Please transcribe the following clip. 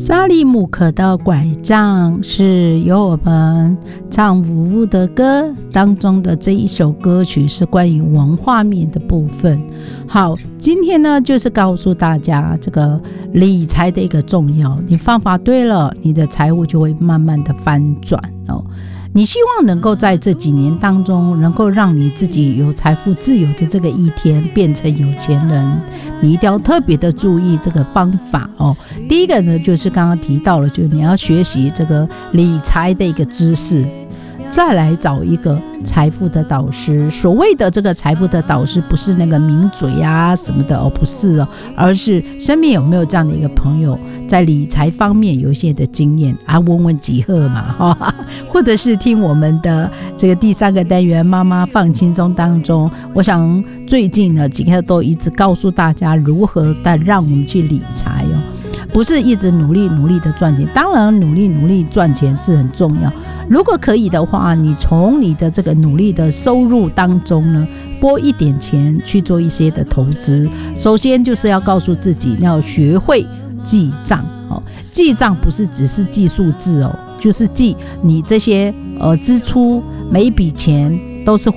沙利姆克的拐杖是由我们唱舞舞的歌当中的这一首歌曲，是关于文化面的部分。好，今天呢就是告诉大家这个理财的一个重要，你方法对了，你的财务就会慢慢的翻转哦。你希望能够在这几年当中能够让你自己有财富自由的这个一天变成有钱人，你一定要特别的注意这个方法哦。第一个呢就是刚刚提到了，就是你要学习这个理财的一个知识，再来找一个财富的导师。所谓的这个财富的导师不是那个名嘴啊什么的哦，不是哦，而是身边有没有这样的一个朋友在理财方面有一些的经验啊，问问几何嘛或者是听我们的这个第3个单元妈妈放轻松当中，我想最近呢几个都一直告诉大家如何的让我们去理财哦，不是一直努力的赚钱，当然努力赚钱是很重要，如果可以的话，你从你的这个努力的收入当中呢拨一点钱去做一些的投资。首先就是要告诉自己要学会记账哦，记账不是只是记数字哦，就是记你这些支出，每一笔钱都是